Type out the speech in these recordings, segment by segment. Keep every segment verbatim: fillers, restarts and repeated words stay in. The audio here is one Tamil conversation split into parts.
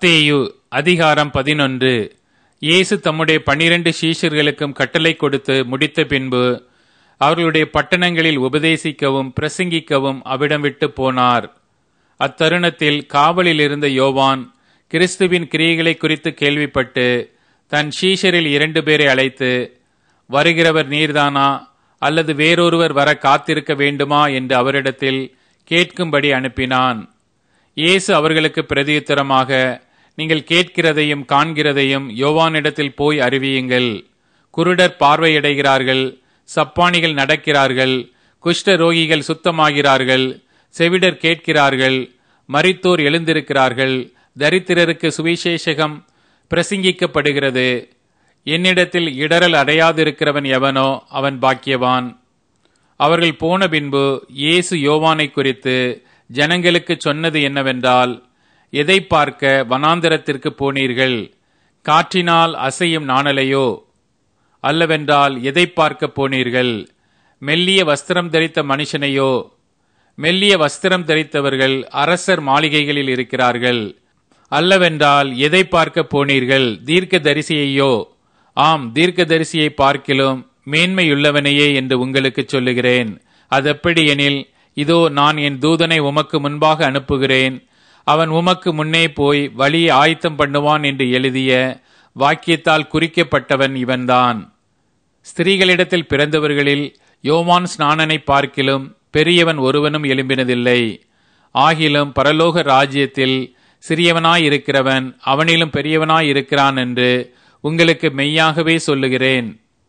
மத்தேயு அதிகாரம் பதினொன்று. இயேசு தம்முடைய பன்னிரண்டு சீஷர்களுக்கும் கட்டளை கொடுத்து முடித்த பின்பு அவர்களுடைய பட்டணங்களில் உபதேசிக்கவும் பிரசங்கிக்கவும் அவ்விடம் விட்டு போனார். அத்தருணத்தில் காவலில் இருந்த யோவான் கிறிஸ்துவின் கிரியைகளை குறித்து கேள்விப்பட்டு தன் சீஷரில் இரண்டு பேரை அழைத்து, வருகிறவர் நீர்தானா அல்லது வேறொருவர் வர காத்திருக்க வேண்டுமா என்று அவரிடத்தில் கேட்கும்படி அனுப்பினான். இயேசு அவர்களுக்கு பிரதியுத்தரமாக, நீங்கள் கேட்கிறதையும் காண்கிறதையும் யோவானிடத்தில் போய் அறிவியுங்கள். குருடர் பார்வையடைகிறார்கள், சப்பானிகள் நடக்கிறார்கள், குஷ்ட ரோகிகள் சுத்தமாகிறார்கள், செவிடர் கேட்கிறார்கள், மரித்தோர் எழுந்திருக்கிறார்கள், தரித்திரருக்கு சுவிசேஷகம் பிரசங்கிக்கப்படுகிறது. என்னிடத்தில் இடரல் அடையாதிருக்கிறவன் எவனோ அவன் பாக்கியவான். அவர்கள் போன பின்பு இயேசு யோவானை குறித்து ஜனங்களுக்கு சொன்னது என்னவென்றால், எதை பார்க்க வனாந்தரத்திற்கு போனீர்கள்? காற்றினால் அசையும் நாணலையோ? அல்லவென்றால் எதை பார்க்க போனீர்கள்? மெல்லிய வஸ்திரம் தரித்த மனுஷனையோ? மெல்லிய வஸ்திரம் தரித்தவர்கள் அரசர் மாளிகைகளில் இருக்கிறார்கள். அல்லவென்றால் எதை பார்க்க போனீர்கள்? தீர்க்க தரிசியையோ? ஆம், தீர்க்க தரிசியை பார்க்கிலும் மேன்மையுள்ளவனையே என்று உங்களுக்கு சொல்லுகிறேன். அதெப்படி எனில், இதோ நான் என் தூதனை உமக்கு முன்பாக அனுப்புகிறேன், அவன் உமக்கு முன்னே போய் வழியை ஆயத்தம் பண்ணுவான் என்று எழுதிய வாக்கியத்தால் குறிக்கப்பட்டவன் இவன்தான். ஸ்திரீகளிடத்தில் பிறந்தவர்களில் யோவான் ஸ்நானனை பார்க்கிலும் பெரியவன் ஒருவனும் எழும்பினதில்லை. ஆகிலும் பரலோக ராஜ்யத்தில் சிறியவனாயிருக்கிறவன் அவனிலும் பெரியவனாயிருக்கிறான் என்று உங்களுக்கு மெய்யாகவே சொல்லுகிறேன்.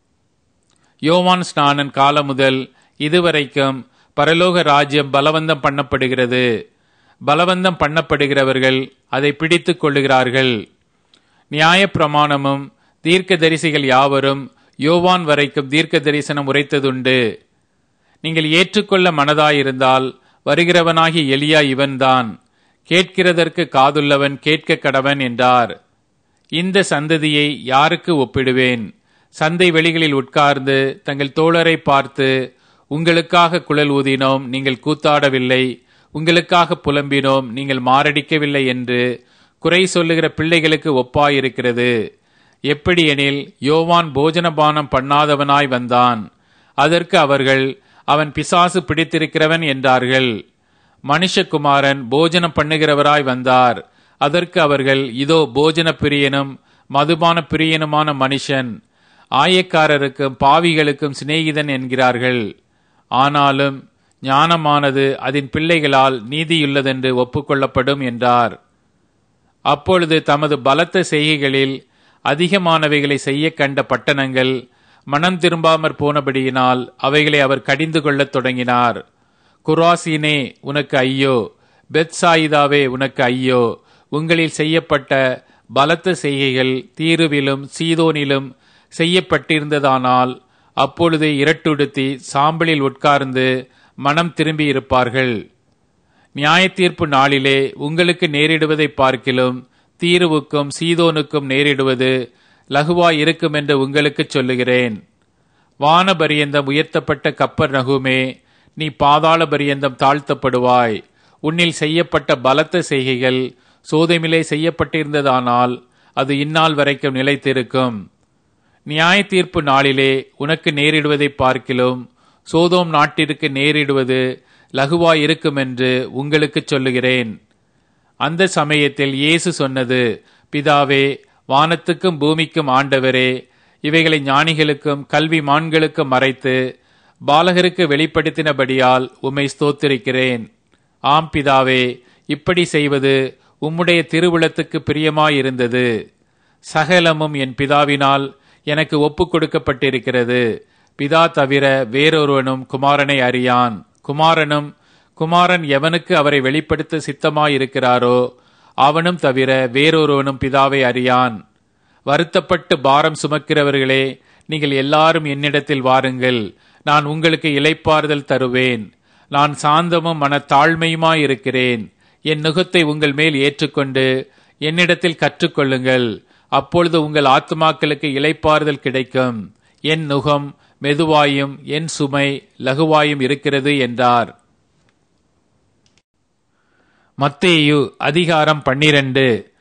யோவான் ஸ்நானன் காலம் முதல் இதுவரைக்கும் பரலோக ராஜ்யம் பலவந்தம் பண்ணப்படுகிறது. பலவந்தம் பண்ணப்படுகிறவர்கள் அதை பிடித்துக் கொள்ளுகிறார்கள். நியாயப்பிரமாணமும் தீர்க்க தரிசிகள் யாவரும் யோவான் வரைக்கும் தீர்க்க தரிசனம் உரைத்ததுண்டு. நீங்கள் ஏற்றுக்கொள்ள மனதாயிருந்தால் வருகிறவனாகி எலியா இவன்தான். கேட்கிறதற்கு காதுள்ளவன் கேட்க கடவன் என்றார். இந்த சந்ததியை யாருக்கு ஒப்பிடுவேன்? சந்தை வெளிகளில் உட்கார்ந்து தங்கள் தோழரை பார்த்து, உங்களுக்காக குழல் ஊதினோம், நீங்கள் கூத்தாடவில்லை, உங்களுக்காக புலம்பினோம், நீங்கள் மாரடிக்கவில்லை என்று குறை சொல்லுகிற பிள்ளைகளுக்கு ஒப்பாயிருக்கிறது. எப்படியெனில், யோவான் போஜனபானம் பண்ணாதவனாய் வந்தான், அதற்கு அவர்கள் அவன் பிசாசு பிடித்திருக்கிறவன் என்றார்கள். மனுஷகுமாரன் போஜனம் பண்ணுகிறவராய் வந்தார், அதற்கு அவர்கள், இதோ போஜன பிரியனும் மதுபான பிரியனுமான மனுஷன், ஆயக்காரருக்கும் பாவிகளுக்கும் சிநேகிதன் என்கிறார்கள். ஆனாலும் ஞானமானது அதன் பிள்ளைகளால் நீதியுள்ளதென்று ஒப்புக்கொள்ளப்படும் என்றார். அப்பொழுது தமது பலத்த செய்கைகளில் அதிகமானவைகளை செய்ய கண்ட பட்டணங்கள் மனம் திரும்பாமற் போனபடியினால் அவைகளை அவர் கடிந்து கொள்ளத் தொடங்கினார். குராசீனே உனக்கு ஐயோ! பெத்சாயிதாவே உனக்கு ஐயோ! உங்களில் செய்யப்பட்ட பலத்த செய்கைகள் தீருவிலும் சீதோனிலும் செய்யப்பட்டிருந்ததானால் அப்பொழுது இரட்டுடுத்தி சாம்பலில் உட்கார்ந்து மனம் திரும்பி இருப்பார்கள். நியாய தீர்ப்பு நாளிலே உங்களுக்கு நேரிடுவதை பார்க்கிலும் தீருவுக்கும் சீதோனுக்கும் நேரிடுவது லகுவாய் இருக்கும் என்று உங்களுக்கு சொல்லுகிறேன். வான பரியந்தம் உயர்த்தப்பட்ட கப்பர் நகுமே, நீ பாதாள பரியந்தம் தாழ்த்தப்படுவாய். உன்னில் செய்யப்பட்ட பலத்த செய்கைகள் சோதமிலே செய்யப்பட்டிருந்ததானால் அது இந்நாள் வரைக்கும் நிலைத்திருக்கும். நியாய தீர்ப்பு நாளிலே உனக்கு நேரிடுவதை பார்க்கிலும் சோதோம் நாட்டிற்கு நேரிடுவது லகுவாய் இருக்கும் என்று உங்களுக்கு சொல்லுகிறேன். அந்த சமயத்தில் இயேசு சொன்னது, பிதாவே, வானத்துக்கும் பூமிக்கும் ஆண்டவரே, இவைகளை ஞானிகளுக்கும் கல்விமான்களுக்கும் மறைத்து பாலகருக்கு வெளிப்படுத்தினபடியால் உம்மை ஸ்தோத்திரிக்கிறேன். ஆம் பிதாவே, இப்படி செய்வது உம்முடைய திருவுளத்துக்கு பிரியமாயிருந்தது. சகலமும் என் பிதாவினால் எனக்கு ஒப்பு கொடுக்கப்பட்டிருக்கிறது. பிதா தவிர வேறொருவனும் குமாரனை அறியான். குமாரனும் குமாரன் எவனுக்கு அவரை வெளிப்படுத்த சித்தமாயிருக்கிறாரோ அவனும் தவிர வேறொருவனும் பிதாவை அறியான். வருத்தப்பட்டு பாரம் சுமக்கிறவர்களே, நீங்கள் எல்லாரும் என்னிடத்தில் வாருங்கள், நான் உங்களுக்கு இளைப்பாறுதல் தருவேன். நான் சாந்தமும் மனத்தாழ்மையுமாயிருக்கிறேன். என் நுகத்தை உங்கள் மேல் ஏற்றுக்கொண்டு என்னிடத்தில் கற்றுக்கொள்ளுங்கள், அப்பொழுது உங்கள் ஆத்துமாக்களுக்கு இளைப்பாறுதல் கிடைக்கும். என் நுகம் மெதுவாயும் என் சுமை லகுவாயும் இருக்கிறது என்றார். மத்தேயு அதிகாரம் பன்னிரண்டு.